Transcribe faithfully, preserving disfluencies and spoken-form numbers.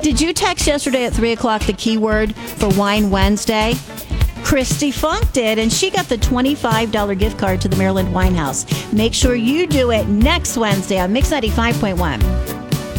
Did you text yesterday at three o'clock the keyword for Wine Wednesday? Christy Funk did, and she got the twenty-five dollars gift card to the Maryland Wine House. Make sure you do it next Wednesday on Mix ninety-five point one.